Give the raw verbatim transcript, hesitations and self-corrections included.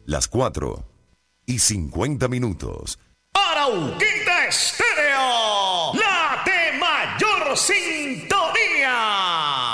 las cuatro y cincuenta minutos. Arauquita Estéreo, la de mayor sintonía.